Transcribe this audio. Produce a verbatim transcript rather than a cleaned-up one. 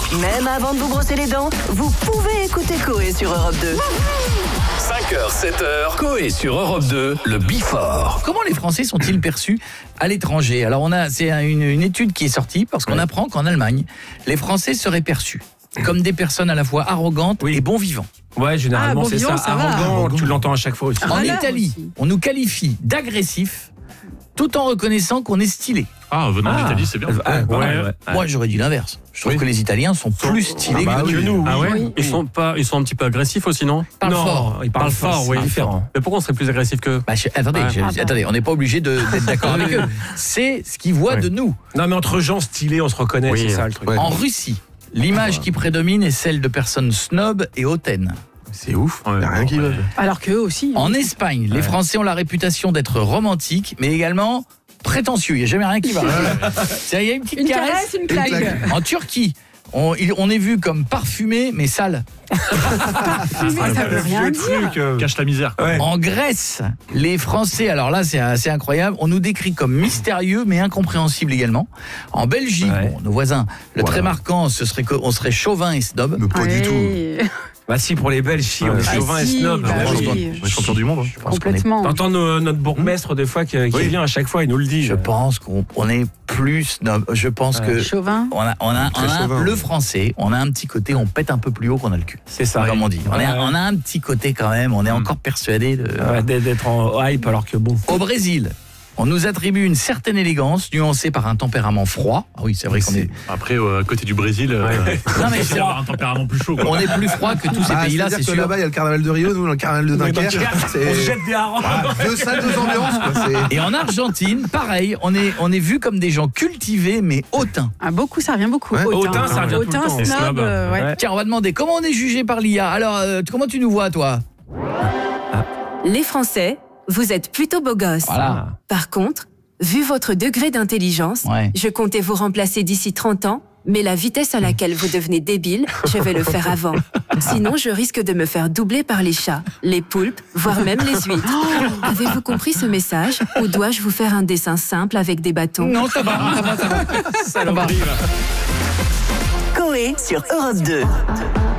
Même avant de vous brosser les dents, vous pouvez écouter Coé sur Europe deux. cinq heures, sept heures, Coé sur Europe deux, le Before. Comment les Français sont-ils perçus à l'étranger? Alors on a, c'est une, une étude qui est sortie parce qu'on ouais. apprend qu'en Allemagne, les Français seraient perçus comme des personnes à la fois arrogantes oui. et bon vivants. Ouais, généralement ah, bon c'est vivant, ça, ça arrogant, tu l'entends à chaque fois aussi. En ah, Italie, aussi. on nous qualifie d'agressifs tout en reconnaissant qu'on est stylé. Ah, venant ah. d'Italie, c'est bien. Ah, ouais, ouais, ouais. Moi, j'aurais dit l'inverse. Je trouve oui. que les Italiens sont plus stylés ah bah, que oui. nous. Ah ouais oui. Ils sont pas, ils sont un petit peu agressifs aussi, non? Ils parlent non, fort. Ils parlent fort, oui. Différent. Mais pourquoi on serait plus agressif qu'eux? bah, je, Attendez, ah, je, ah, attendez, on n'est pas obligé de, d'être d'accord avec eux. C'est ce qu'ils voient ouais. de nous. Non, mais entre gens stylés, on se reconnaît, oui. c'est ça le truc. Ouais. En Russie, l'image ah, qui prédomine est celle de personnes snobs et hautaines. C'est ouf, il ouais, n'y a rien qui va. Alors qu'eux aussi. En Espagne, ouais. les Français ont la réputation d'être romantiques, mais également prétentieux. Il n'y a jamais rien qui va. Il y a une petite une caresse, caresse une claque. Une claque. En Turquie, on, on est vu comme parfumé, mais sale. Parfumé, ah, ça veut rien dire. Truc, euh... Cache la misère. Ouais. En Grèce, les Français, alors là c'est assez incroyable, on nous décrit comme mystérieux, mais incompréhensible également. En Belgique, ouais. bon, nos voisins, le voilà. trait marquant, ce serait qu'on serait chauvin et snob. Mais pas ouais. du tout. Bah si, pour les Belges, si, ouais. on est chauvin ah, et snob. Bah bah, oui. Je suis champion du monde. Je Complètement. T'entends nos, notre bourgmestre des fois qui, qui oui. vient à chaque fois, il nous le dit. Je pense qu'on on est plus snob. Je pense ouais. que chauvin. On a, on a, on a chauvin, le français, on a un petit côté, on pète un peu plus haut qu'on a le cul. C'est ça. Comme on dit. On, ouais. est, on a un petit côté quand même, on est encore persuadé de, ouais, d'être en hype alors que bon. Au Brésil, on nous attribue une certaine élégance, nuancée par un tempérament froid. Ah oui, c'est vrai qu'on est... Après, euh, à côté du Brésil, euh, ouais. non, mais c'est un tempérament plus chaud. Quoi. On est plus froid que tous ces ah, pays-là, c'est, c'est sûr. Là-bas, il y a le carnaval de Rio, nous, le carnaval de Dunkerque. C'est... On se jette des harengs. Ah, deux salles, deux ambiances. Quoi, c'est... Et en Argentine, pareil, on est, on est vu comme des gens cultivés, mais hautains. Ah, beaucoup, ça revient beaucoup. Ouais. Hautain, ça revient hautain, tout le temps. Snob, euh, ouais. Ouais. Tiens, on va demander, comment on est jugé par l'I A? Alors, euh, comment tu nous vois, toi? Les Français, vous êtes plutôt beaux gosses. Voilà. Par contre, vu votre degré d'intelligence, ouais. je comptais vous remplacer d'ici trente ans, mais la vitesse à laquelle vous devenez débile, je vais le faire avant. Sinon, je risque de me faire doubler par les chats, les poulpes, voire même les huîtres. Avez-vous compris ce message? Ou dois-je vous faire un dessin simple avec des bâtons? Non, ça va, ça va, ça va. Ça va. Coé sur Europe deux.